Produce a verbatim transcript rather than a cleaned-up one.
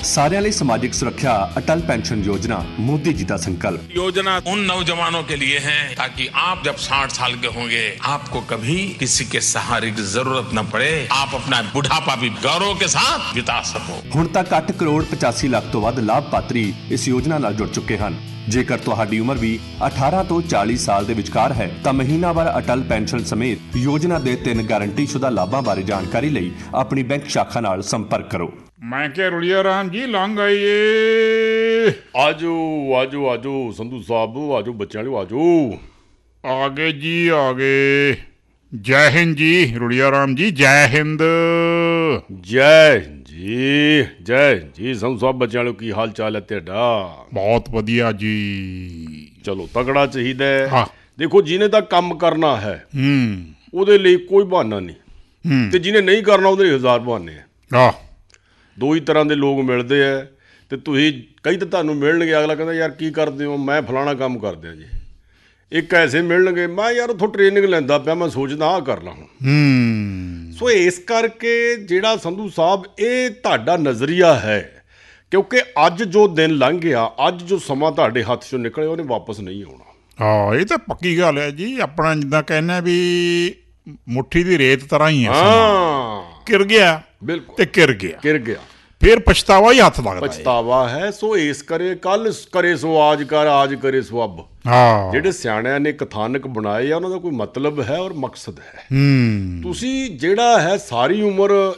सारिਆਂ ਲਈ समाजिक सुरक्षा अटल पेंशन योजना मोदी जी का संकल्प। योजना उन नौजवानों के लिए है ताकि आप जब साठ साल के होंगे आपको कभी किसी के सहारे की जरूरत न पड़े, आप अपना बुढ़ापा भी गौरव के साथ बिता सको। ਹੁਣ तक ਅੱਠ ਕਰੋੜ ਪਚਾਸੀ ਲੱਖ ਤੋਂ ਵੱਧ ਲਾਭਪਾਤਰੀ ਇਸ ਯੋਜਨਾ ਨਾਲ ਜੁੜ ਚੁੱਕੇ ਹਨ। ਜੇਕਰ ਤੁਹਾਡੀ ਉਮਰ ਵੀ ਅਠਾਰਾਂ ਤੋਂ ਚਾਲੀ ਸਾਲ ਦੇ ਵਿਚਕਾਰ ਹੈ ਤਾਂ ਮਹੀਨਾਵਾਰ ਅਟਲ ਪੈਨਸ਼ਨ ਸਮੇਤ ਯੋਜਨਾ ਦੇ ਤਿੰਨ ਗਾਰੰਟੀਸ਼ੁਦਾ ਲਾਭਾਂ ਬਾਰੇ ਜਾਣਕਾਰੀ ਲਈ ਆਪਣੀ ਬੈਂਕ ਸ਼ਾਖਾ ਨਾਲ ਸੰਪਰਕ ਕਰੋ। ਮੈਂ ਕਿਹਾ ਰੁਲੀਆ ਰਾਮ ਜੀ ਲੰਘ ਆਈਏ। ਆਜੋ ਆਜੋ ਆਜੋ ਸੰਧੂ ਸਾਹਿਬ, ਆਜੋ ਬੱਚਿਆਂ ਵਾਲਿਓ ਆਜੋ। ਆ ਗਏ ਜੀ ਆ ਗਏ। ਜੈ ਹਿੰਦ ਜੀ ਰੁਲੀਆ ਰਾਮ ਜੀ, ਜੈ ਹਿੰਦ। ਜੈ ਜੀ ਜੈ ਜੀ ਸੰਧੂ ਸਾਹਿਬ, ਬੱਚਿਆਂ ਵਾਲਿਓ ਕੀ ਹਾਲ ਚਾਲ ਹੈ ਤੁਹਾਡਾ? ਬਹੁਤ ਵਧੀਆ ਜੀ। ਚਲੋ ਤਗੜਾ ਚਾਹੀਦਾ ਹੈ। ਹਾਂ ਦੇਖੋ ਜਿਹਨੇ ਤਾਂ ਕੰਮ ਕਰਨਾ ਹੈ ਹੂੰ ਉਹਦੇ ਲਈ ਕੋਈ ਬਹਾਨਾ ਨਹੀਂ, ਹੂੰ ਤੇ ਜਿਹਨੇ ਨਹੀਂ ਕਰਨਾ ਉਹਦੇ ਲਈ ਹਜ਼ਾਰ ਬਹਾਨੇ ਆ। ਆਹ ਦੋ ਹੀ ਤਰ੍ਹਾਂ ਦੇ ਲੋਕ ਮਿਲਦੇ ਆ, ਤੇ ਤੁਸੀਂ ਕਈ ਤਾਂ ਤੁਹਾਨੂੰ ਮਿਲਣਗੇ, ਅਗਲਾ ਕਹਿੰਦਾ ਯਾਰ ਕੀ ਕਰਦੇ ਹੋ, ਮੈਂ ਫਲਾਣਾ ਕੰਮ ਕਰਦਿਆਂ ਜੀ। ਇੱਕ ਐਸੇ ਮਿਲਣਗੇ, ਮੈਂ ਯਾਰ ਉੱਥੋਂ ਟ੍ਰੇਨਿੰਗ ਲੈਂਦਾ ਪਿਆ, ਮੈਂ ਸੋਚਦਾ ਆਹ ਕਰ ਲਾਂ ਹੁਣ। ਹੂੰ ਸੋ ਇਸ ਕਰਕੇ ਜਿਹੜਾ ਸੰਧੂ ਸਾਹਿਬ ਇਹ ਤੁਹਾਡਾ ਨਜ਼ਰੀਆ ਹੈ, ਕਿਉਂਕਿ ਅੱਜ ਜੋ ਦਿਨ ਲੰਘ ਗਿਆ, ਅੱਜ ਜੋ ਸਮਾਂ ਤੁਹਾਡੇ ਹੱਥ 'ਚੋਂ ਨਿਕਲਿਆ ਉਹਨੇ ਵਾਪਸ ਨਹੀਂ ਆਉਣਾ। ਹਾਂ ਇਹ ਤਾਂ ਪੱਕੀ ਗੱਲ ਹੈ ਜੀ। ਆਪਣਾ ਜਿੱਦਾਂ ਕਹਿੰਦੇ ਵੀ ਮੁੱਠੀ ਦੀ ਰੇਤ ਤਰ੍ਹਾਂ ਹੀ ਹੈ। ਹਾਂ ਕਿਰ ਗਿਆ ਬਿਲਕੁਲ, ਤੇ ਕਿਰ ਗਿਆ, ਕਿਰ ਗਿਆ, ਫਿਰ ਪਛਤਾਵਾ ਹੀ ਹੱਥ ਲੱਗਦਾ। ਪਛਤਾਵਾ ਹੈ। ਸੋ ਇਸ ਕਰੇ ਕੱਲ ਕਰੇ ਸੋ ਆਜ ਕਰ, ਆਜ ਕਰੇ ਸੋ ਅਬ। ਹਾਂ ਜਿਹੜੇ ਸਿਆਣਿਆਂ ਨੇ ਕਥਾਨਕ ਬਣਾਏ ਆ ਉਹਨਾਂ ਦਾ ਕੋਈ ਮਤਲਬ ਹੈ ਔਰ ਮਕਸਦ ਹੈ। ਹੂੰ ਤੁਸੀਂ ਜਿਹੜਾ ਹੈ ਸਾਰੀ ਉਮਰ